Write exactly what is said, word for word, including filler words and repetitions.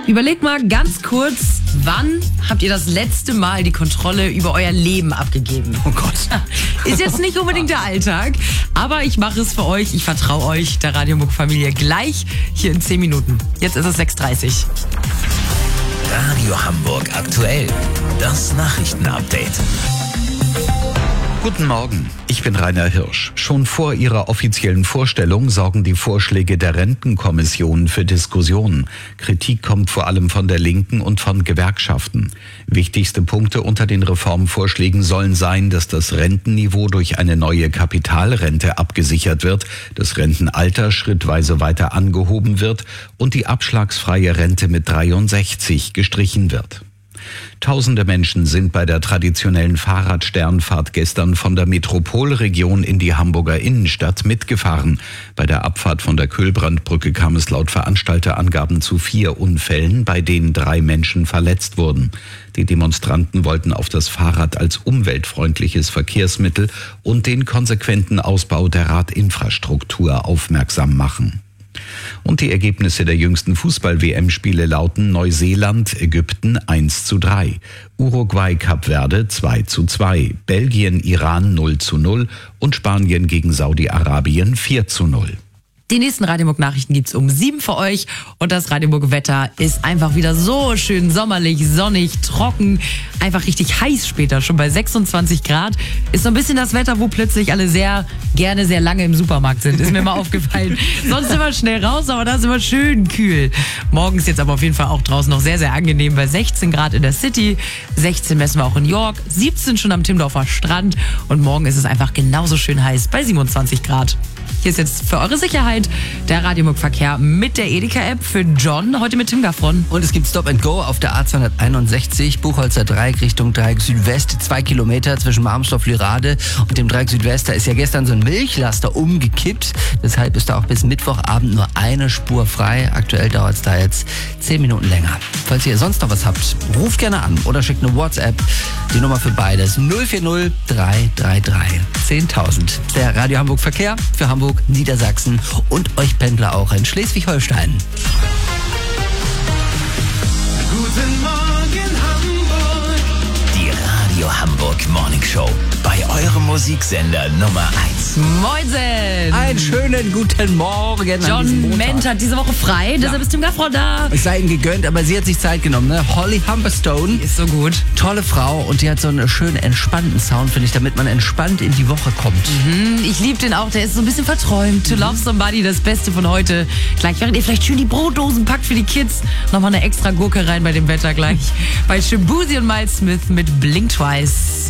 Überlegt mal ganz kurz, wann habt ihr das letzte Mal die Kontrolle über euer Leben abgegeben? Oh Gott. Ist jetzt nicht unbedingt der Alltag, aber ich mache es für euch. Ich vertraue euch, der Radio Muck-Familie, gleich hier in zehn Minuten. Jetzt ist es sechs Uhr dreißig. Radio Hamburg aktuell. Das Nachrichtenupdate. Guten Morgen, ich bin Rainer Hirsch. Schon vor ihrer offiziellen Vorstellung sorgen die Vorschläge der Rentenkommission für Diskussionen. Kritik kommt vor allem von der Linken und von Gewerkschaften. Wichtigste Punkte unter den Reformvorschlägen sollen sein, dass das Rentenniveau durch eine neue Kapitalrente abgesichert wird, das Rentenalter schrittweise weiter angehoben wird und die abschlagsfreie Rente mit dreiundsechzig gestrichen wird. Tausende Menschen sind bei der traditionellen Fahrradsternfahrt gestern von der Metropolregion in die Hamburger Innenstadt mitgefahren. Bei der Abfahrt von der Köhlbrandbrücke kam es laut Veranstalterangaben zu vier Unfällen, bei denen drei Menschen verletzt wurden. Die Demonstranten wollten auf das Fahrrad als umweltfreundliches Verkehrsmittel und den konsequenten Ausbau der Radinfrastruktur aufmerksam machen. Und die Ergebnisse der jüngsten Fußball-W M-Spiele lauten: Neuseeland, Ägypten eins zu drei, Uruguay, Kap Verde zwei zu zwei, Belgien, Iran null zu null und Spanien gegen Saudi-Arabien vier zu null. Die nächsten Radio Muck-Nachrichten gibt's um sieben für euch und das Radio Muck-Wetter ist einfach wieder so schön sommerlich, sonnig, trocken, einfach richtig heiß später, schon bei sechsundzwanzig Grad. Ist so ein bisschen das Wetter, wo plötzlich alle sehr gerne sehr lange im Supermarkt sind, ist mir mal aufgefallen. Sonst immer schnell raus, aber da ist immer schön kühl. Morgens jetzt aber auf jeden Fall auch draußen noch sehr, sehr angenehm bei sechzehn Grad in der City, sechzehn messen wir auch in York, siebzehn schon am Timmendorfer Strand und morgen ist es einfach genauso schön heiß bei siebenundzwanzig Grad. Hier ist jetzt für eure Sicherheit der Radio Muck-Verkehr mit der Edeka-App für John, heute mit Tim Gaffron. Und es gibt Stop and Go auf der A zweihunderteinundsechzig, Buchholzer Dreieck Richtung Dreieck Südwest, zwei Kilometer zwischen Marmstorf-Lyrade und dem Dreieck Südwest. Da ist ja gestern so ein Milchlaster umgekippt, deshalb ist da auch bis Mittwochabend nur eine Spur frei. Aktuell dauert es da jetzt zehn Minuten länger. Falls ihr sonst noch was habt, ruft gerne an oder schickt eine WhatsApp. Die Nummer für beides null vier null drei drei drei zehntausend. Der Radio Hamburg Verkehr für Hamburg, Niedersachsen und euch Pendler auch in Schleswig-Holstein. Guten Morgen Hamburg. Die Radio Hamburg Morning Show. Bei eurem Musiksender Nummer eins. Moinsen! Einen schönen guten Morgen. John Ment hat diese Woche frei, deshalb ist Tim Gaffron da. Es sei ihm gegönnt, aber sie hat sich Zeit genommen, ne? Holly Humberstone. Ist so gut. Tolle Frau und die hat so einen schönen, entspannten Sound, finde ich, damit man entspannt in die Woche kommt. Mhm, ich liebe den auch, der ist so ein bisschen verträumt. To Love Somebody, das Beste von heute. Gleich, während ihr vielleicht schön die Brotdosen packt für die Kids, nochmal eine extra Gurke rein bei dem Wetter gleich. Bei Shaboozey und Miles Smith mit Blink Twice.